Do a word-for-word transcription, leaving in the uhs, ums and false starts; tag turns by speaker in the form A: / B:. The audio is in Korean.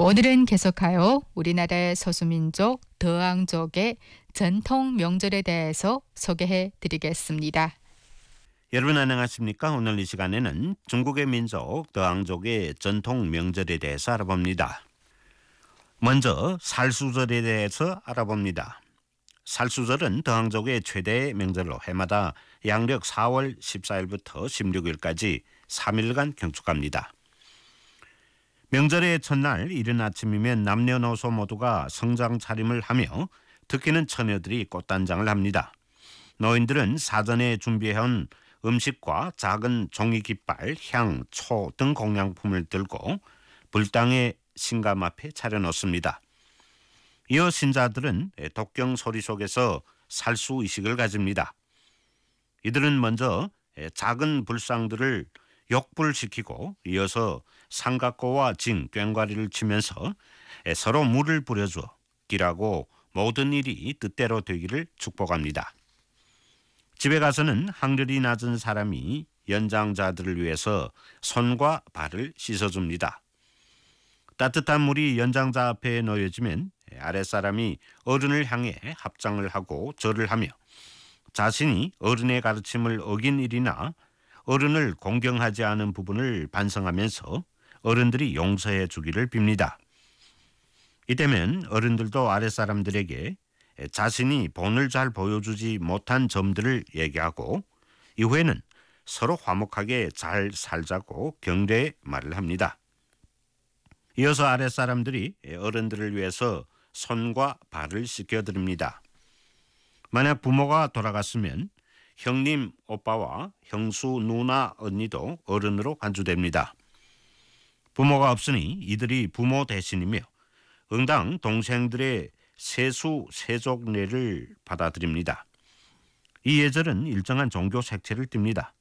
A: 오늘은 계속하여 우리나라의 소수민족 더항족의 전통 명절에 대해서 소개해 드리겠습니다.
B: 여러분 안녕하십니까? 오늘 이 시간에는 중국의 민족 더항족의 전통 명절에 대해서 알아봅니다. 먼저 살수절에 대해서 알아봅니다. 살수절은 더항족의 최대 명절로 해마다 양력 사월 십사일부터 십육일까지 삼 일간 경축합니다. 명절의 첫날 이른 아침이면 남녀노소 모두가 성장 차림을 하며 특히는 처녀들이 꽃단장을 합니다. 노인들은 사전에 준비해온 음식과 작은 종이 깃발, 향, 초 등 공양품을 들고 불당의 신감 앞에 차려놓습니다. 이어 신자들은 독경 소리 속에서 살수 의식을 가집니다. 이들은 먼저 작은 불상들을 욕불시키고 이어서 삼각고와 징, 꽹과리를 치면서 서로 물을 뿌려주어 길하고 모든 일이 뜻대로 되기를 축복합니다. 집에 가서는 학렬이 낮은 사람이 연장자들을 위해서 손과 발을 씻어줍니다. 따뜻한 물이 연장자 앞에 놓여지면 아랫사람이 어른을 향해 합장을 하고 절을 하며 자신이 어른의 가르침을 어긴 일이나 어른을 공경하지 않은 부분을 반성하면서 어른들이 용서해 주기를 빕니다. 이때면 어른들도 아랫사람들에게 자신이 본을 잘 보여주지 못한 점들을 얘기하고 이후에는 서로 화목하게 잘 살자고 격려의 말을 합니다. 이어서 아랫사람들이 어른들을 위해서 손과 발을 씻겨드립니다. 만약 부모가 돌아갔으면 형님, 오빠와 형수, 누나, 언니도 어른으로 간주됩니다. 부모가 없으니 이들이 부모 대신이며 응당 동생들의 세수, 세족례를 받아들입니다. 이 예절은 일정한 종교 색채를 띱니다.